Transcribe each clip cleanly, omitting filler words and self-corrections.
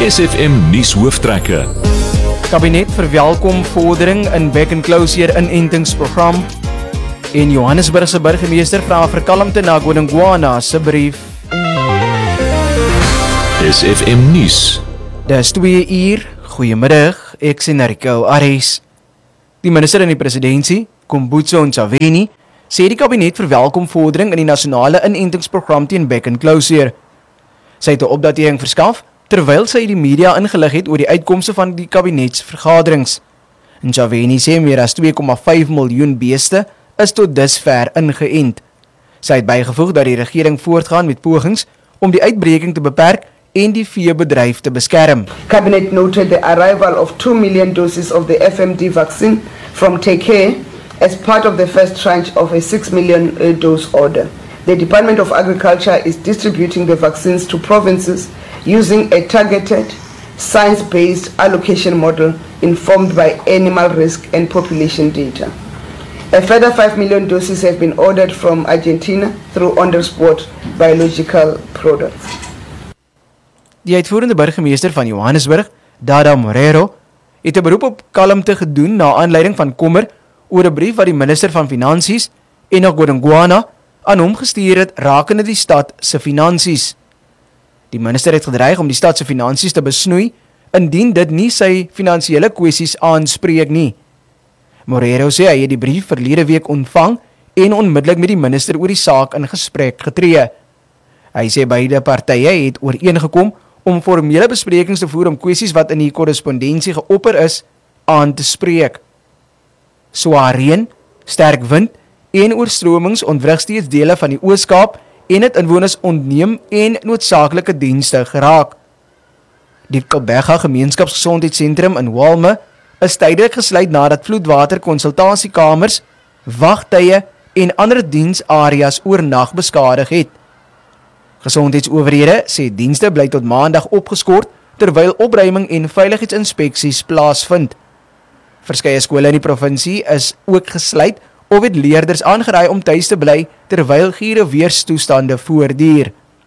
SFM nuushooftrekke. Kabinet verwelkom vordering in back-and-closure inentingsprogram. En Johannesburg se burgemeester vra vir kalmte na Godongwana se brief. SFM nuus. Dis 2 uur. Goeiemiddag, ek sien Rico Aries. Die minister in die presidentskap, Kumbutso Ntshavheni, sê die kabinet verwelkom vordering in die nasionale inentingsprogram teen back-and-closure. Sy het 'n opdatering verskaf terwyl sy die media ingelig het oor die uitkomste van die kabinetsvergaderings. Ntshavheni sê meer as 2,5 miljoen beeste is tot dusver ingeënt. Sy het bygevoeg dat die regering voortgaan met pogings om die uitbreking te beperk en die veebedryf te beskerm. Cabinet noted the arrival of 2 million doses of the FMD vaccine from TK as part of the first tranche of a 6 million dose order. The Department of Agriculture is distributing the vaccines to provinces using a targeted, science-based allocation model informed by animal risk and population data. A further 5 million doses have been ordered from Argentina through Ondersport Biological Products. Die uitvoerende burgemeester van Johannesburg, Dada Morero, het 'n beroep op kalmte gedoen na aanleiding van kommer oor 'n brief wat die minister van Finansies, Enoch Godongwana, aan hom gestuur het rakende die stad se finansies. Die minister het gedreig om die stad se finansies te besnoei indien dit nie sy finansiële kwessies aanspreek nie. Morero sê hy het die brief verlede week ontvang en onmiddellik met die minister oor die saak in gesprek getree. Hy sê beide partye het ooreengekom om formele besprekings te voer om kwessies wat in die korrespondensie geopper is aan te spreek. Swaar reën, sterk wind en oorstromings ontwrig steeds dele van die Oos-Kaap en het inwoners ontneem en noodsaaklike dienste geraak. Die Kobega Gemeenskapsgesondheidsentrum in Walme is tydelik gesluit nadat vloedwater konsultasiekamers, wagtye en ander diensareas oornag beskadig het. Gesondheidsowerhede sê dienste bly tot maandag opgeskort terwyl opruiming en veiligheidsinspeksies plaasvind. Verskeie skole in die provinsie is ook gesluit of het leerders aangeraai om tuis te bly terwyl giere weerstoestande voortduur.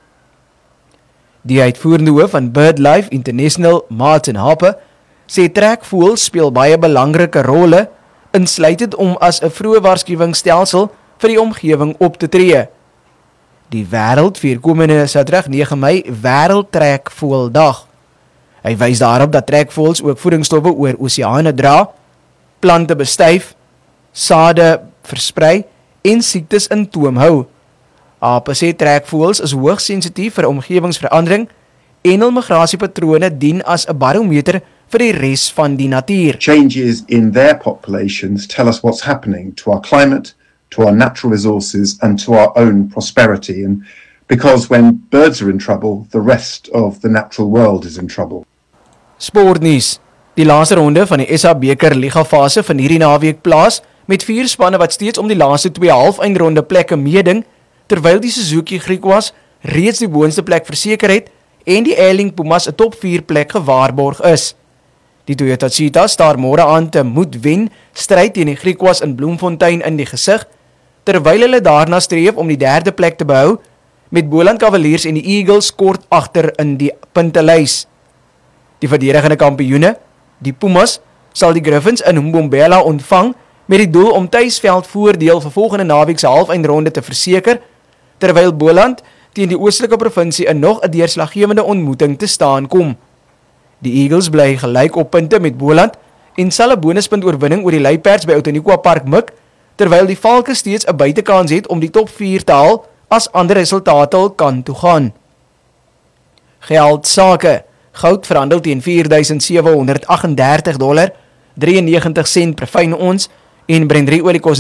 Die uitvoerende hoof van BirdLife International, Martin Harper, sê trekvoëls speel baie belangrike rolle, insluitend om as 'n vroeë waarskuwingsstelsel vir die omgewing op te tree. Die wêreld vier komende Saterdag 9 Mei Wêreldtrekvoëldag. Hy wys daarop dat trekvoëls ook voedingsstowwe oor oseane dra, plante bestuif, sade versprei en siektes in toom hou. Harper sê trekvoëls is hoogs sensitief vir omgewingsverandering en hul migrasiepatrone dien as 'n barometer vir die res van die natuur. Changes in their populations tell us what's happening to our climate, to our natural resources and to our own prosperity. And because when birds are in trouble, the rest of the natural world is in trouble. Sportnuus. Die laaste ronde van die SA Beker Liga fase van hierdie naweek plaas met 4 spanne wat steeds om die laaste 2 halfeindronde plekke meeding, terwyl die Suzuki Griquas reeds die boonste plek verseker het en die Erling Pumas 'n top 4 plek gewaarborg is. Die Toyota Cheetah staar môre aan te moet wen stryd teen die Griquas in Bloemfontein in die gesig, terwyl hulle daarna streef om die 3de plek te behou, met Boland Cavaliers en die Eagles kort agter in die puntelys. Die verdedigende kampioene, die Pumas, sal die Griffins in Mbombela ontvang met die doel om tuisveld voordeel vir volgende naweek se halfeindronde te verseker, terwyl Boland teen die oostelike provinsie in nog 'n deurslaggewende ontmoeting te staan kom. Die Eagles bly gelyk op punte met Boland en sal 'n bonuspunt oorwinning oor die Luiperds by Outeniqua Park mik, terwyl die Valke steeds 'n buitekans het om die top 4 te haal as ander resultate kan toe gaan. Geld sake. Goud verhandel teen $4,738, 93 sent per fyn ons en Brent olie kos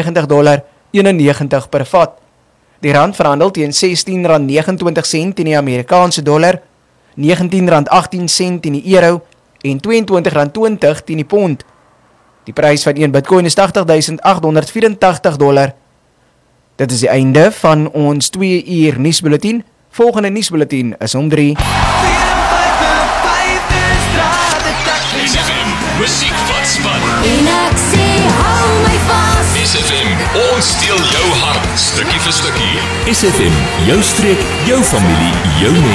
$99.91 per vat. Die rand verhandel teen R16.29 teen die Amerikaanse dollar, R19.18 teen die euro en R22.20 teen die pond. Die prys van 1 Bitcoin is $80,884. Dit is die einde van ons 2 uur nuusbulletin. Volgende nuusbulletin is om 3. Musiek wat span. En ek sê, hou my vas. SFM, ons steel jou hart, stukkie vir stukkie. SFM, jou streek, jou familie, jou